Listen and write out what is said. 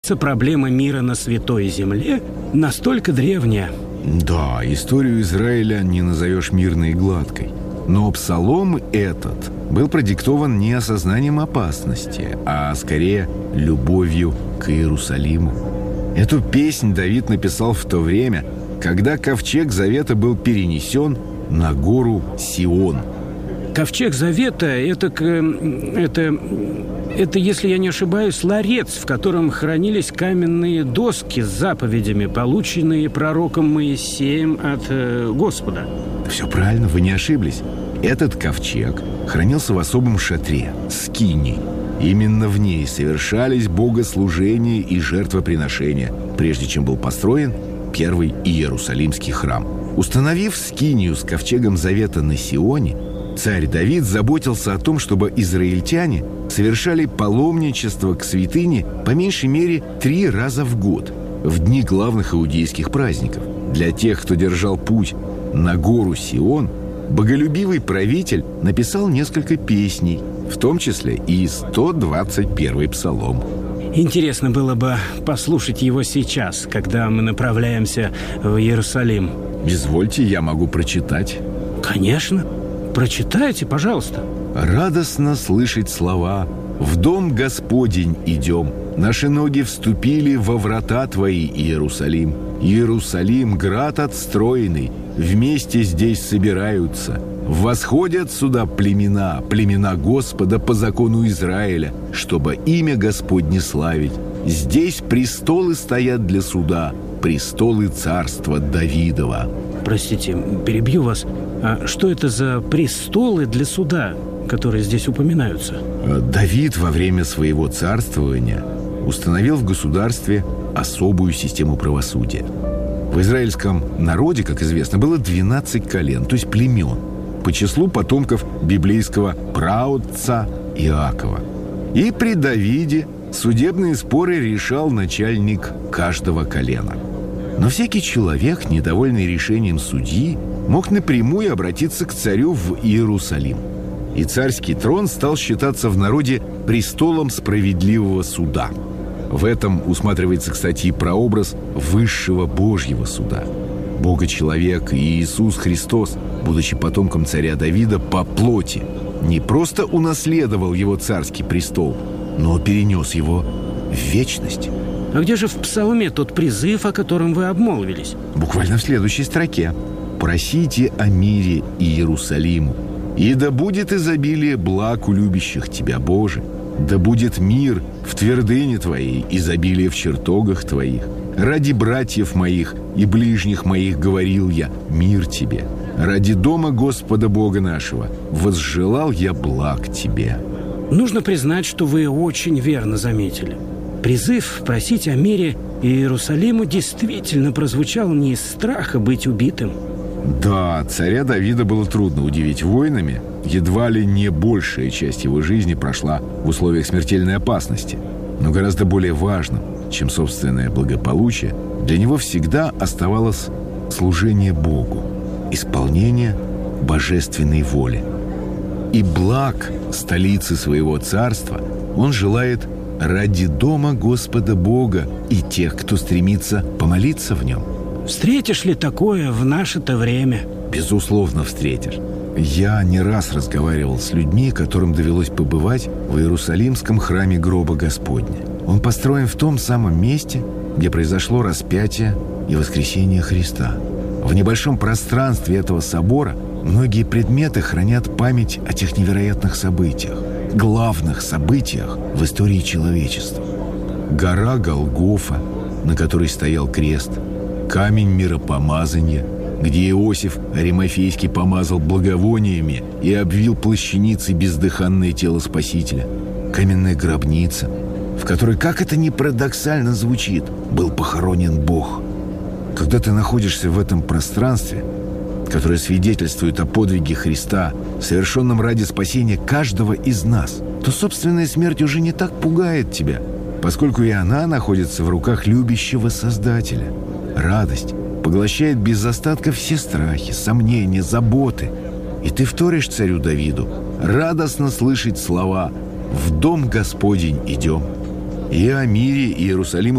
кажется, проблема мира на Святой Земле настолько древняя. Да, историю Израиля не назовешь мирной и гладкой. Но псалом этот был продиктован не осознанием опасности, а скорее любовью к Иерусалиму. Эту песнь Давид написал в то время, когда ковчег Завета был перенесен на гору Сион. Ковчег Завета – это, если я не ошибаюсь, ларец, в котором хранились каменные доски с заповедями, полученные пророком Моисеем от Господа. Все правильно, вы не ошиблись. Этот ковчег хранился в особом шатре – скинии. Именно в ней совершались богослужения и жертвоприношения, прежде чем был построен первый Иерусалимский храм. Установив скинию с ковчегом Завета на Сионе, царь Давид заботился о том, чтобы израильтяне совершали паломничество к святыне по меньшей мере 3 раза в год, в дни главных иудейских праздников. Для тех, кто держал путь на гору Сион, боголюбивый правитель написал несколько песней, в том числе и 121-й псалом. Интересно было бы послушать его сейчас, когда мы направляемся в Иерусалим. Извольте, я могу прочитать. Конечно. Прочитайте, пожалуйста. «Радостно слышать слова: в дом Господень идем. Наши ноги вступили во врата Твои, Иерусалим. Иерусалим, град отстроенный, вместе здесь собираются. Восходят сюда племена Господа по закону Израиля, чтобы имя Господне славить. Здесь престолы стоят для суда, престолы царства Давидова». Простите, перебью вас. А что это за престолы для суда, которые здесь упоминаются? Давид во время своего царствования установил в государстве особую систему правосудия. В израильском народе, как известно, было 12 колен, то есть племен, по числу потомков библейского праотца Иакова. И при Давиде судебные споры решал начальник каждого колена. Но всякий человек, недовольный решением судьи, мог напрямую обратиться к царю в Иерусалим. И царский трон стал считаться в народе престолом справедливого суда. В этом усматривается, кстати, и прообраз высшего Божьего суда. Бога-человек Иисус Христос, будучи потомком царя Давида по плоти, не просто унаследовал его царский престол, но перенес его в вечность. А где же в псалме тот призыв, о котором вы обмолвились? Буквально в следующей строке. «Просите о мире Иерусалиму, и да будет изобилие благ у любящих Тебя, Боже. Да будет мир в твердыне Твоей, изобилие в чертогах Твоих. Ради братьев моих и ближних моих говорил я: мир Тебе. Ради дома Господа Бога нашего возжелал я благ Тебе». Нужно признать, что вы очень верно заметили. Призыв просить о мире Иерусалиму действительно прозвучал не из страха быть убитым. Да, царя Давида было трудно удивить войнами. Едва ли не большая часть его жизни прошла в условиях смертельной опасности. Но гораздо более важным, чем собственное благополучие, для него всегда оставалось служение Богу, исполнение божественной воли. И благ столицы своего царства он желает ради дома Господа Бога и тех, кто стремится помолиться в нем. Встретишь ли такое в наше-то время? Безусловно, встретишь. Я не раз разговаривал с людьми, которым довелось побывать в Иерусалимском храме гроба Господня. Он построен в том самом месте, где произошло распятие и воскресение Христа. В небольшом пространстве этого собора многие предметы хранят память о тех невероятных событиях, главных событиях в истории человечества. Гора Голгофа, на которой стоял крест, камень миропомазания, где Иосиф Аримафейский помазал благовониями и обвил плащаницей бездыханное тело Спасителя, каменная гробница, в которой, как это ни парадоксально звучит, был похоронен Бог. Когда ты находишься в этом пространстве, которое свидетельствует о подвиге Христа, совершенном ради спасения каждого из нас, то собственная смерть уже не так пугает тебя, поскольку и она находится в руках любящего Создателя. Радость поглощает без остатка все страхи, сомнения, заботы. И ты вторишь царю Давиду: радостно слышать слова: «В дом Господень идем». И о мире Иерусалиму